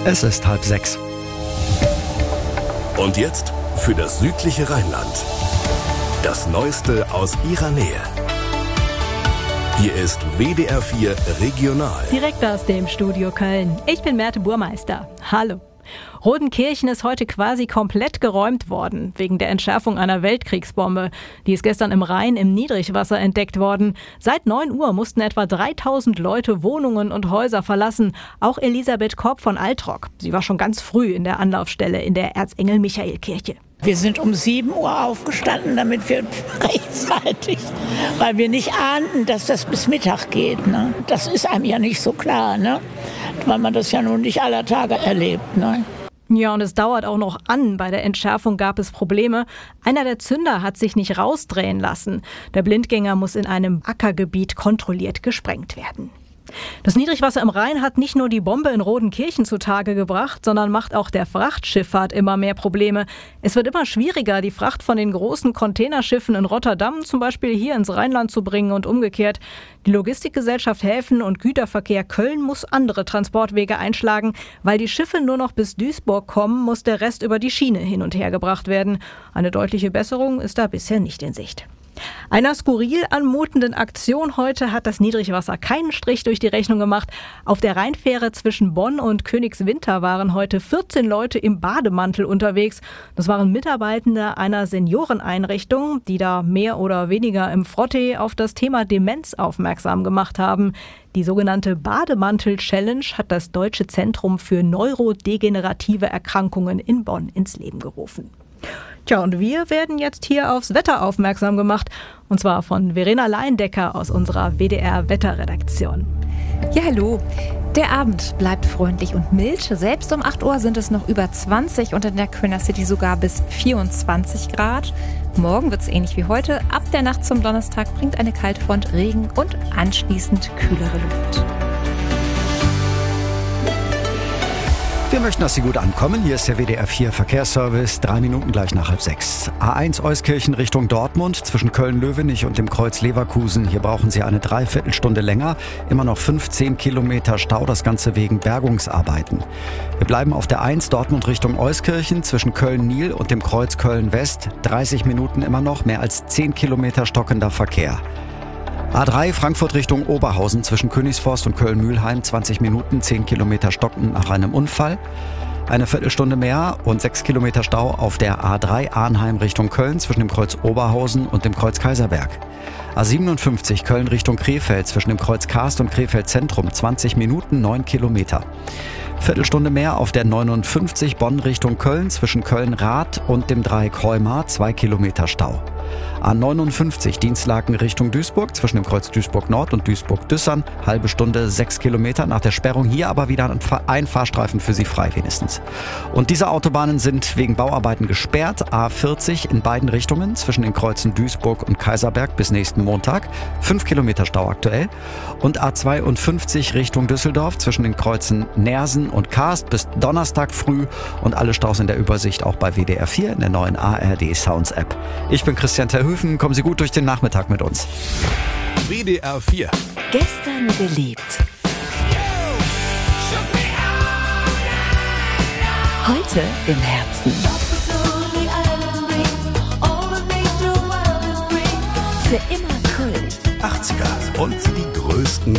Es ist 5:30. Und jetzt für das südliche Rheinland. Das Neueste aus ihrer Nähe. Hier ist WDR 4 Regional. Direkt aus dem Studio Köln. Ich bin Merte Burmeister. Hallo. Rodenkirchen ist heute quasi komplett geräumt worden, wegen der Entschärfung einer Weltkriegsbombe. Die ist gestern im Rhein im Niedrigwasser entdeckt worden. Seit 9 Uhr mussten etwa 3000 Leute Wohnungen und Häuser verlassen. Auch Elisabeth Korb von Altrock. Sie war schon ganz früh in der Anlaufstelle in der Erzengel-Michael-Kirche. Wir sind um 7 Uhr aufgestanden, damit wir rechtzeitig, weil wir nicht ahnten, dass das bis Mittag geht. Ne? Das ist einem ja nicht so klar, ne? Weil man das ja nun nicht aller Tage erlebt. Ne? Ja, und es dauert auch noch an. Bei der Entschärfung gab es Probleme. Einer der Zünder hat sich nicht rausdrehen lassen. Der Blindgänger muss in einem Ackergebiet kontrolliert gesprengt werden. Das Niedrigwasser im Rhein hat nicht nur die Bombe in Rodenkirchen zutage gebracht, sondern macht auch der Frachtschifffahrt immer mehr Probleme. Es wird immer schwieriger, die Fracht von den großen Containerschiffen in Rotterdam zum Beispiel hier ins Rheinland zu bringen und umgekehrt. Die Logistikgesellschaft Häfen und Güterverkehr Köln muss andere Transportwege einschlagen. Weil die Schiffe nur noch bis Duisburg kommen, muss der Rest über die Schiene hin und her gebracht werden. Eine deutliche Besserung ist da bisher nicht in Sicht. Einer skurril anmutenden Aktion heute hat das Niedrigwasser keinen Strich durch die Rechnung gemacht. Auf der Rheinfähre zwischen Bonn und Königswinter waren heute 14 Leute im Bademantel unterwegs. Das waren Mitarbeitende einer Senioreneinrichtung, die da mehr oder weniger im Frottee auf das Thema Demenz aufmerksam gemacht haben. Die sogenannte Bademantel-Challenge hat das Deutsche Zentrum für neurodegenerative Erkrankungen in Bonn ins Leben gerufen. Tja, und wir werden jetzt hier aufs Wetter aufmerksam gemacht. Und zwar von Verena Leindecker aus unserer WDR-Wetterredaktion. Ja, hallo. Der Abend bleibt freundlich und mild. Selbst um 8 Uhr sind es noch über 20 und in der Kölner City sogar bis 24 Grad. Morgen wird es ähnlich wie heute. Ab der Nacht zum Donnerstag bringt eine kalte Front Regen und anschließend kühlere Luft. Wir möchten, dass Sie gut ankommen. Hier ist der WDR 4 Verkehrsservice, 3 Minuten gleich nach 5:30. A1 Euskirchen Richtung Dortmund, zwischen Köln-Löwenich und dem Kreuz Leverkusen. Hier brauchen Sie eine Dreiviertelstunde länger. Immer noch 15 Kilometer Stau, das Ganze wegen Bergungsarbeiten. Wir bleiben auf der 1 Dortmund Richtung Euskirchen, zwischen Köln-Nil und dem Kreuz Köln-West. 30 Minuten immer noch, mehr als 10 Kilometer stockender Verkehr. A3 Frankfurt Richtung Oberhausen zwischen Königsforst und Köln-Mühlheim, 20 Minuten, 10 Kilometer stockend nach einem Unfall. Eine Viertelstunde mehr und 6 Kilometer Stau auf der A3 Arnheim Richtung Köln zwischen dem Kreuz Oberhausen und dem Kreuz Kaiserberg. A57 Köln Richtung Krefeld zwischen dem Kreuz Karst und Krefeld Zentrum, 20 Minuten, 9 Kilometer. Viertelstunde mehr auf der 59 Bonn Richtung Köln zwischen Köln-Rath und dem Dreieck Heumar, 2 Kilometer Stau. A59 Dienstlaken Richtung Duisburg zwischen dem Kreuz Duisburg-Nord und Duisburg-Düssern, halbe Stunde, 6 Kilometer. Nach der Sperrung hier aber wieder ein Fahrstreifen für Sie frei wenigstens. Und diese Autobahnen sind wegen Bauarbeiten gesperrt. A40 in beiden Richtungen zwischen den Kreuzen Duisburg und Kaiserberg bis nächsten Montag, 5 Kilometer Stau aktuell. Und A52 Richtung Düsseldorf zwischen den Kreuzen Neersen und Karst bis Donnerstag früh und alle Staus in der Übersicht auch bei WDR 4 in der neuen ARD Sounds App. Ich bin Christian Terhöfen, kommen Sie gut durch den Nachmittag mit uns. WDR 4. Gestern gelebt. Heute im Herzen. Für immer Kult. 80er und die größten